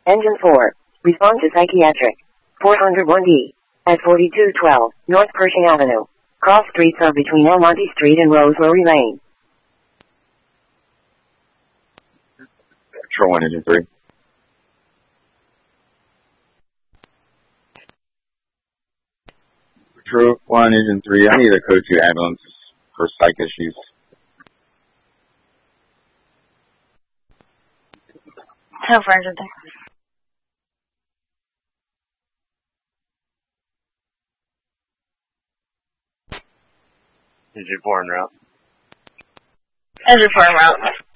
Engine 4. Respond to psychiatric. 401D. At 4212 North Pershing Avenue. Cross streets are between Almonte Street and Rosemary Lane. Patrol 1, Engine 3. Patrol 1, Engine 3. I need a code 2 ambulance for psych issues. 10 for Engine 3. Engine 4 en route. Engine 4 en route.